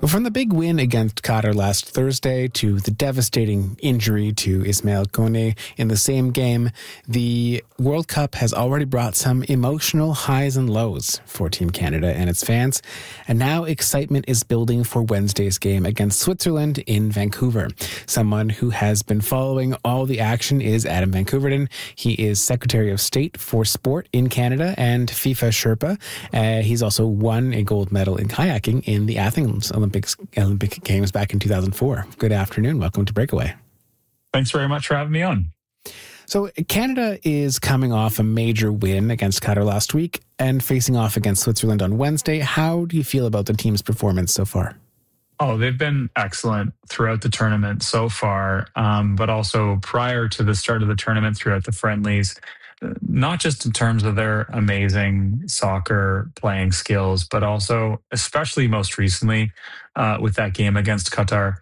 From the big win against Qatar last Thursday to the devastating injury to Ismail Kone in the same game, the World Cup has already brought some emotional highs and lows for Team Canada and its fans. And now excitement is building for Wednesday's game against Switzerland in Vancouver. Someone who has been following all the action is Adam Van Koeverden. He is Secretary of State for Sport in Canada and FIFA Sherpa. He's also won a gold medal in kayaking in the Athens Olympic Games back in 2004. Good afternoon. Welcome to Breakaway. Thanks very much for having me on. So Canada is coming off a major win against Qatar last week and facing off against Switzerland on Wednesday. How do you feel about the team's performance so far? Oh, they've been excellent throughout the tournament so far, but also prior to the start of the tournament throughout the friendlies, not just in terms of their amazing soccer playing skills, but also, especially most recently, with that game against Qatar,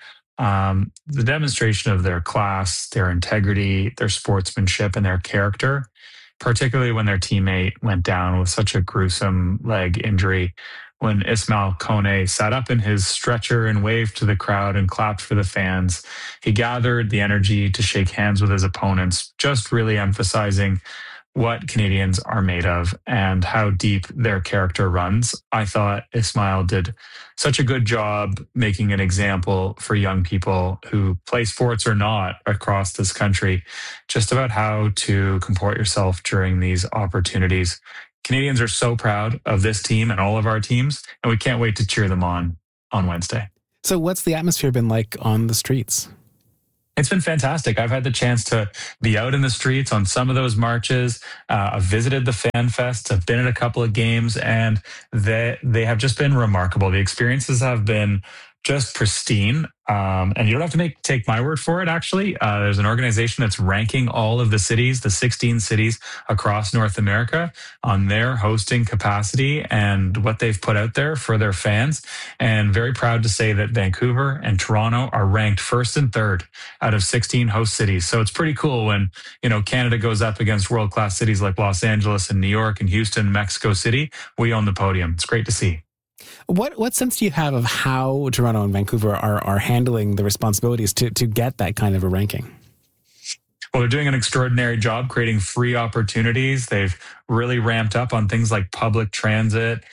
the demonstration of their class, their integrity, their sportsmanship, and their character, particularly when their teammate went down with such a gruesome leg injury. When Ismail Kone sat up in his stretcher and waved to the crowd and clapped for the fans, he gathered the energy to shake hands with his opponents, just really emphasizing what Canadians are made of and how deep their character runs. I thought Ismail did such a good job making an example for young people who play sports or not across this country, just about how to comport yourself during these opportunities. Canadians are so proud of this team and all of our teams, and we can't wait to cheer them on Wednesday. So what's the atmosphere been like on the streets? It's been fantastic. I've had the chance to be out in the streets on some of those marches. I've visited the fan fests. I've been at a couple of games, and they have just been remarkable. The experiences have been just pristine. And you don't have to take my word for it, actually. There's an organization that's ranking all of the cities, the 16 cities across North America, on their hosting capacity and what they've put out there for their fans. And very proud to say that Vancouver and Toronto are ranked first and third out of 16 host cities. So it's pretty cool when, Canada goes up against world-class cities like Los Angeles and New York and Houston, Mexico City. We own the podium. It's great to see. What sense do you have of how Toronto and Vancouver are handling the responsibilities to get that kind of a ranking? Well, they're doing an extraordinary job creating free opportunities. They've really ramped up on things like public transit,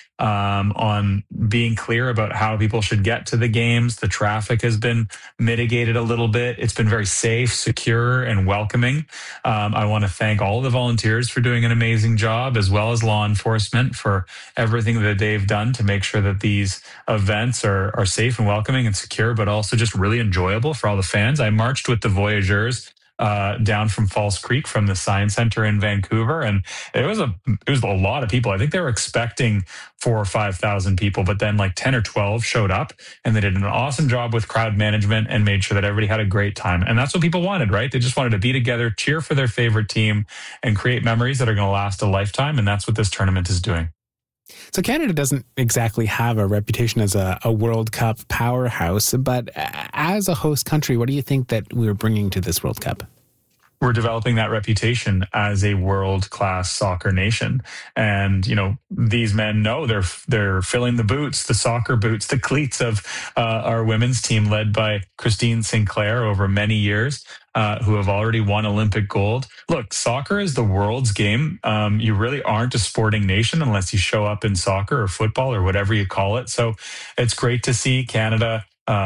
on being clear about how people should get to the games. The traffic has been mitigated a little bit. It's been very safe, secure, and welcoming. I want to thank all of the volunteers for doing an amazing job, as well as law enforcement for everything that they've done to make sure that these events are safe and welcoming and secure, but also just really enjoyable for all the fans. I marched with the Voyageurs down from Falls Creek from the Science Center in Vancouver, and it was a lot of people. I think they were expecting 4,000 or 5,000 people, but then like 10 or 12 showed up, and they did an awesome job with crowd management and made sure that everybody had a great time. And that's what people wanted, right? They just wanted to be together, cheer for their favorite team, and create memories that are going to last a lifetime. And that's what this tournament is doing. So Canada doesn't exactly have a reputation as a World Cup powerhouse, but as a host country, what do you think that we're bringing to this World Cup? We're developing that reputation as a world-class soccer nation. And, these men know they're filling the boots, the soccer boots, the cleats of our women's team led by Christine Sinclair over many years, who have already won Olympic gold. Look, soccer is the world's game. You really aren't a sporting nation unless you show up in soccer or football or whatever you call it. So it's great to see Canada,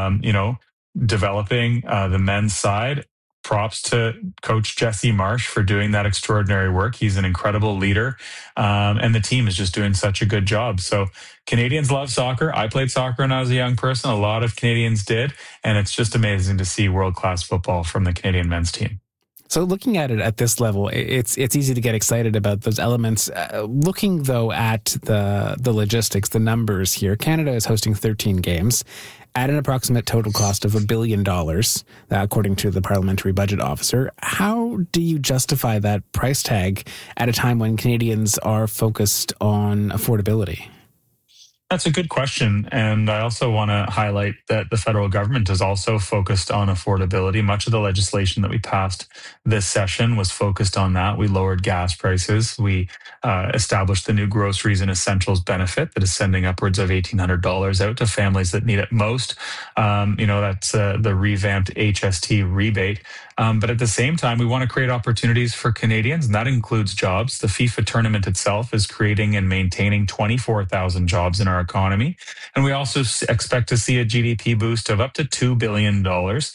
developing the men's side. Props to Coach Jesse Marsh for doing that extraordinary work. He's an incredible leader, and the team is just doing such a good job. So Canadians love soccer. I played soccer when I was a young person. A lot of Canadians did, and it's just amazing to see world-class football from the Canadian men's team. So looking at it at this level, it's easy to get excited about those elements. Looking, though, at the logistics, the numbers here, Canada is hosting 13 games at an approximate total cost of $1 billion, according to the parliamentary budget officer. How do you justify that price tag at a time when Canadians are focused on affordability? That's a good question. And I also want to highlight that the federal government is also focused on affordability. Much of the legislation that we passed this session was focused on that. We lowered gas prices. We established the new groceries and essentials benefit that is sending upwards of $1,800 out to families that need it most. That's the revamped HST rebate. But at the same time, we want to create opportunities for Canadians, and that includes jobs. The FIFA tournament itself is creating and maintaining 24,000 jobs in our economy. And we also expect to see a GDP boost of up to $2 billion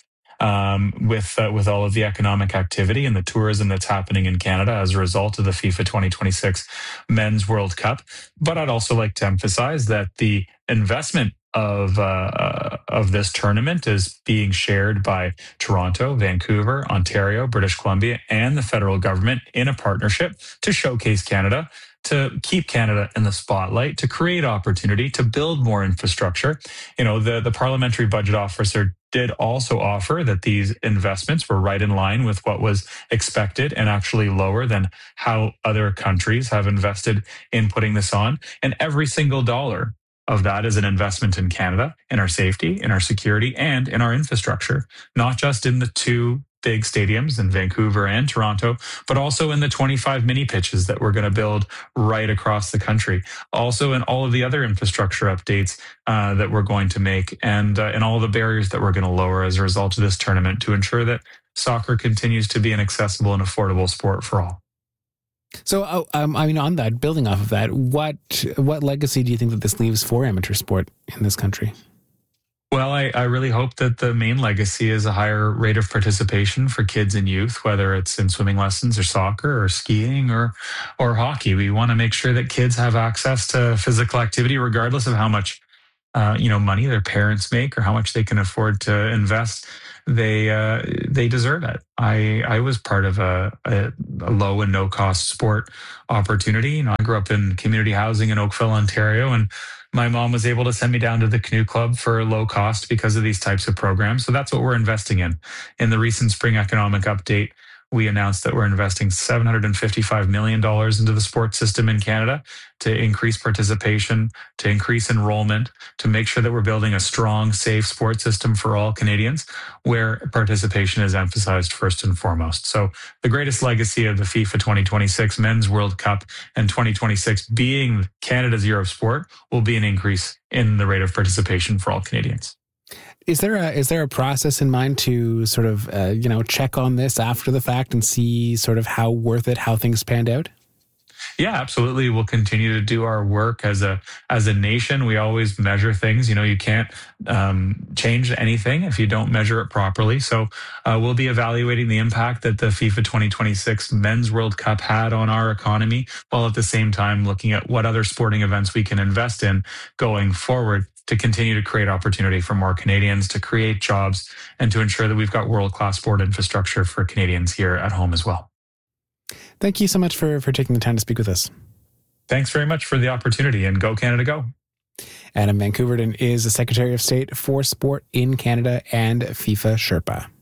with all of the economic activity and the tourism that's happening in Canada as a result of the FIFA 2026 Men's World Cup. But I'd also like to emphasize that the investment of this tournament is being shared by Toronto, Vancouver, Ontario, British Columbia, and the federal government in a partnership to showcase Canada, to keep Canada in the spotlight, to create opportunity, to build more infrastructure. The parliamentary budget officer did also offer that these investments were right in line with what was expected and actually lower than how other countries have invested in putting this on. And every single dollar of that is an investment in Canada, in our safety, in our security, and in our infrastructure, not just in the two big stadiums in Vancouver and Toronto, but also in the 25 mini pitches that we're going to build right across the country. Also in all of the other infrastructure updates that we're going to make, and in all the barriers that we're going to lower as a result of this tournament to ensure that soccer continues to be an accessible and affordable sport for all. So, on that, building off of that, what legacy do you think that this leaves for amateur sport in this country? Well, I really hope that the main legacy is a higher rate of participation for kids and youth, whether it's in swimming lessons or soccer or skiing or hockey. We want to make sure that kids have access to physical activity, regardless of how much money their parents make or how much they can afford to invest. They deserve it. I was part of a low and no cost sport opportunity. I grew up in community housing in Oakville, Ontario, and my mom was able to send me down to the canoe club for low cost because of these types of programs. So that's what we're investing in. In the recent spring economic update, we announced that we're investing $755 million into the sports system in Canada to increase participation, to increase enrollment, to make sure that we're building a strong, safe sports system for all Canadians where participation is emphasized first and foremost. So the greatest legacy of the FIFA 2026 Men's World Cup and 2026 being Canada's Year of Sport will be an increase in the rate of participation for all Canadians. Is there a process in mind to sort of check on this after the fact and see sort of how worth it, how things panned out? Yeah, absolutely. We'll continue to do our work as a nation. We always measure things. You can't change anything if you don't measure it properly. So we'll be evaluating the impact that the FIFA 2026 Men's World Cup had on our economy, while at the same time looking at what other sporting events we can invest in going forward to continue to create opportunity for more Canadians, to create jobs, and to ensure that we've got world-class sport infrastructure for Canadians here at home as well. Thank you so much for taking the time to speak with us. Thanks very much for the opportunity, and go Canada, go. Adam Van Koeverden is the Secretary of State for Sport in Canada and FIFA Sherpa.